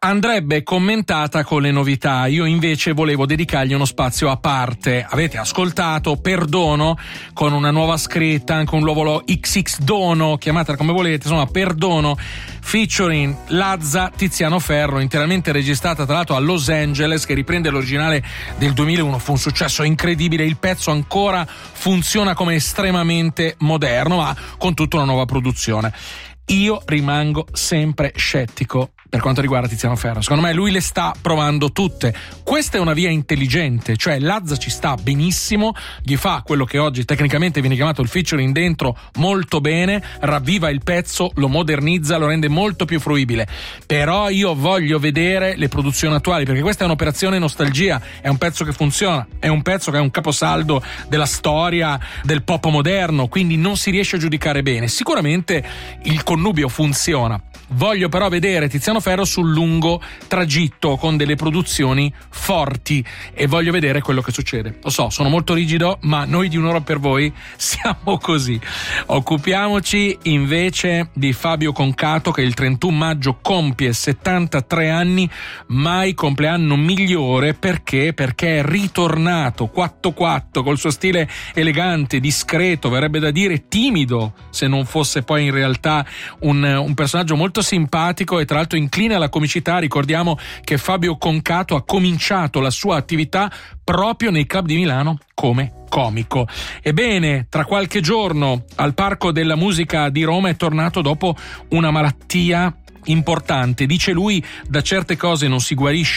andrebbe commentata con le novità. Io invece volevo dedicargli uno spazio a parte. Avete ascoltato Perdono con una nuova scritta, anche un nuovo XX Dono, chiamatela come volete, insomma Perdono featuring Lazza, Tiziano Ferro, interamente registrata tra l'altro a Los Angeles, che riprende l'originale del 2001. Fu un successo incredibile, il pezzo ancora funziona come estremamente moderno, ma con tutta una nuova produzione. Io rimango sempre scettico per quanto riguarda Tiziano Ferro. Secondo me lui le sta provando tutte. Questa è una via intelligente, cioè Lazza ci sta benissimo, gli fa quello che oggi tecnicamente viene chiamato il featuring dentro molto bene, ravviva il pezzo, lo modernizza, lo rende molto più fruibile. Però io voglio vedere le produzioni attuali, perché questa è un'operazione nostalgia, è un pezzo che funziona, è un pezzo che è un caposaldo della storia del pop moderno, quindi non si riesce a giudicare bene. Sicuramente il connubio funziona. Voglio però vedere Tiziano Ferro sul lungo tragitto con delle produzioni forti e voglio vedere quello che succede. Lo so, sono molto rigido, ma noi di Un'ora per voi siamo così. Occupiamoci invece di Fabio Concato, che il 31 maggio compie 73 anni, mai compleanno migliore. Perché? Perché è ritornato 4-4 col suo stile elegante, discreto, verrebbe da dire timido, se non fosse poi in realtà un personaggio molto simpatico e tra l'altro incline alla comicità. Ricordiamo che Fabio Concato ha cominciato la sua attività proprio nei club di Milano come comico. Ebbene, tra qualche giorno al Parco della Musica di Roma è tornato dopo una malattia importante. Dice lui, da certe cose non si guarisce